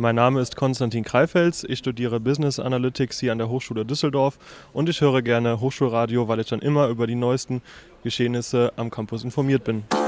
Mein Name ist Konstantin Kreifels, ich studiere Business Analytics hier an der Hochschule Düsseldorf und ich höre gerne Hochschulradio, weil ich dann immer über die neuesten Geschehnisse am Campus informiert bin.